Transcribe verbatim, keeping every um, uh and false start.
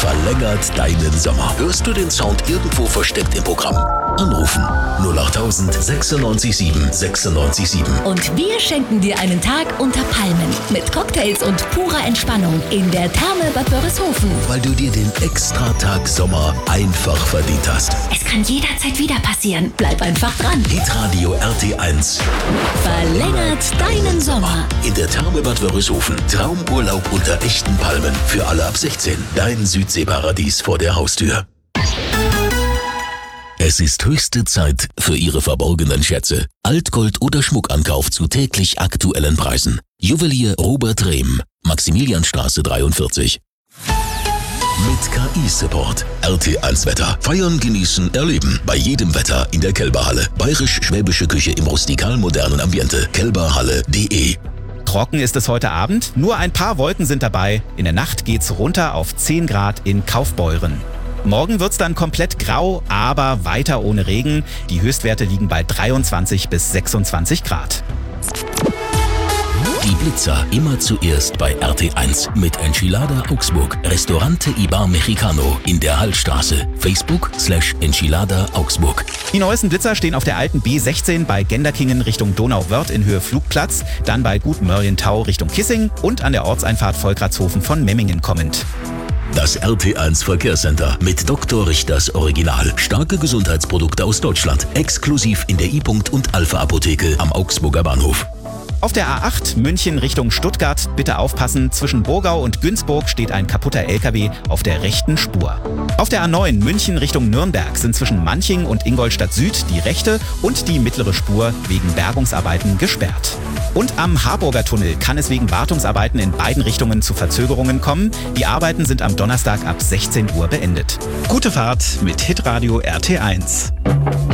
verlängert deinen Sommer. Hörst du den Sound irgendwo versteckt im Programm? Anrufen null acht tausend sechsundneunzig sieben sechsundneunzig sieben. Und wir schenken dir einen Tag unter Palmen mit Cocktails und purer Entspannung in der Therme Bad Wörishofen. Weil du dir den Extratag Sommer einfach verdient hast. Es kann jederzeit wieder passieren. Bleib einfach dran. Hitradio R T eins Verlängert deinen Sommer. In der Therme Bad Wörishofen. Traumurlaub unter echten Palmen. Für alle ab sechzehn. Dein Südseeparadies vor der Haustür. Es ist höchste Zeit für Ihre verborgenen Schätze. Altgold oder Schmuckankauf zu täglich aktuellen Preisen. Juwelier Robert Rehm, Maximilianstraße dreiundvierzig. Mit K I-Support. R T eins Wetter. Feiern, genießen, erleben. Bei jedem Wetter in der Kälberhalle. Bayerisch-schwäbische Küche im rustikal-modernen Ambiente. kälberhalle punkt de. Trocken ist es heute Abend. Nur ein paar Wolken sind dabei. In der Nacht geht's runter auf zehn Grad in Kaufbeuren. Morgen wird's dann komplett grau, aber weiter ohne Regen. Die Höchstwerte liegen bei dreiundzwanzig bis sechsundzwanzig Grad. Die Blitzer immer zuerst bei R T eins mit Enchilada Augsburg. Restaurante Ibar Mexicano in der Hallstraße. Facebook slash Enchilada Augsburg. Die neuesten Blitzer stehen auf der alten B sechzehn bei Genderkingen Richtung Donauwörth in Höhe Flugplatz, dann bei Gut Mörjentau Richtung Kissing und an der Ortseinfahrt Volkratshofen von Memmingen kommend. Das R T eins Verkehrscenter mit Doktor Richters Original. Starke Gesundheitsprodukte aus Deutschland. Exklusiv in der I-Punkt und Alpha-Apotheke am Augsburger Bahnhof. Auf der A acht München Richtung Stuttgart bitte aufpassen, zwischen Burgau und Günzburg steht ein kaputter L K W auf der rechten Spur. Auf der A neun München Richtung Nürnberg sind zwischen Manching und Ingolstadt Süd die rechte und die mittlere Spur wegen Bergungsarbeiten gesperrt. Und am Harburger Tunnel kann es wegen Wartungsarbeiten in beiden Richtungen zu Verzögerungen kommen. Die Arbeiten sind am Donnerstag ab sechzehn Uhr beendet. Gute Fahrt mit Hitradio R T eins.